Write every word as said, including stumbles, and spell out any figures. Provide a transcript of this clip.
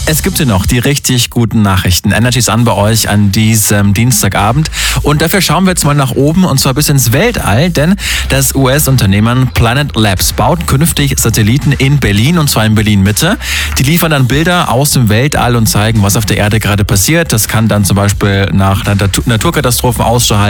Es gibt hier noch die richtig guten Nachrichten. Energy ist an bei euch an diesem Dienstagabend. Und dafür schauen wir jetzt mal nach oben und zwar bis ins Weltall, denn das U S-Unternehmen Planet Labs baut künftig Satelliten in Berlin und zwar in Berlin-Mitte. Die liefern dann Bilder aus dem Weltall und zeigen, was auf der Erde gerade passiert. Das kann dann zum Beispiel nach Natur- Naturkatastrophen Ausschau